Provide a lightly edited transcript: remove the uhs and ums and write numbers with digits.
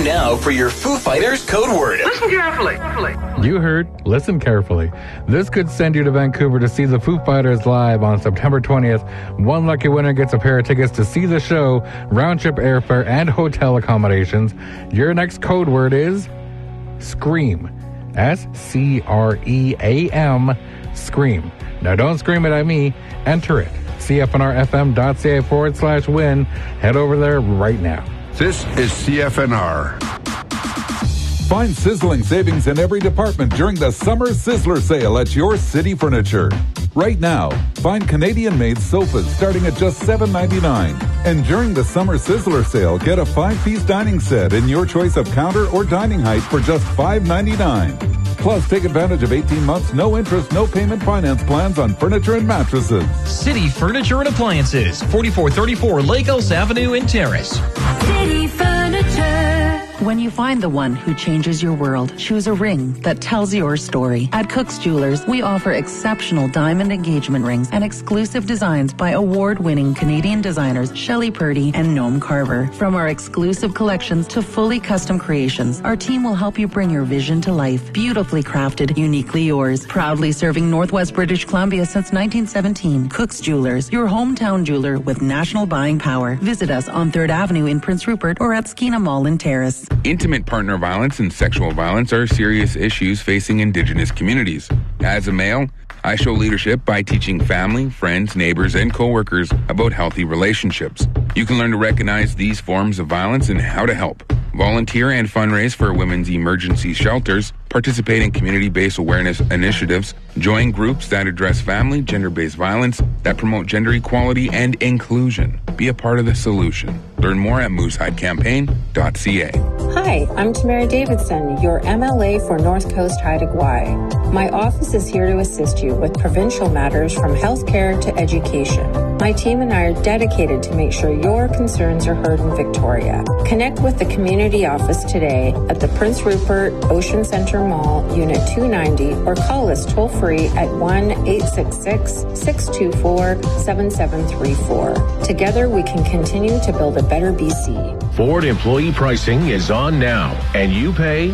Time now for your Foo Fighters code word. Listen carefully. You heard. Listen carefully. This could send you to Vancouver to see the Foo Fighters live on September 20th. One lucky winner gets a pair of tickets to see the show, round-trip airfare, and hotel accommodations. Your next code word is SCREAM. SCREAM. Scream. Now don't scream it at me. Enter it. CFNRFM.ca/win. Head over there right now. This is CFNR. Find sizzling savings in every department during the Summer Sizzler Sale at your City Furniture. Right now, find Canadian-made sofas starting at just $7.99. And during the Summer Sizzler Sale, get a 5-piece dining set in your choice of counter or dining height for just $5.99. Plus, take advantage of 18 months, no interest, no payment finance plans on furniture and mattresses. City Furniture and Appliances, 4434 Lake Elsa Avenue in Terrace. City Furniture. When you find the one who changes your world, choose a ring that tells your story. At Cook's Jewelers, we offer exceptional diamond engagement rings and exclusive designs by award-winning Canadian designers Shelley Purdy and Noam Carver. From our exclusive collections to fully custom creations, our team will help you bring your vision to life. Beautifully crafted, uniquely yours. Proudly serving Northwest British Columbia since 1917. Cook's Jewelers, your hometown jeweler with national buying power. Visit us on 3rd Avenue in Prince Rupert or at Skeena Mall in Terrace. Intimate partner violence and sexual violence are serious issues facing Indigenous communities. As a male, I show leadership by teaching family, friends, neighbors, and coworkers about healthy relationships. You can learn to recognize these forms of violence and how to help. Volunteer and fundraise for women's emergency shelters, participate in community-based awareness initiatives, join groups that address family, gender-based violence, that promote gender equality and inclusion. Be a part of the solution. Learn more at moosehidecampaign.ca. Hi, I'm Tamara Davidson, your MLA for North Coast Haida Gwaii. My office is here to assist you with provincial matters from healthcare to education. My team and I are dedicated to make sure your concerns are heard in Victoria. Connect with the community office today at the Prince Rupert Ocean Centre Mall, Unit 290, or call us toll-free at 1-866-624-7734. Together, we can continue to build a better BC. Ford employee pricing is on now, and you pay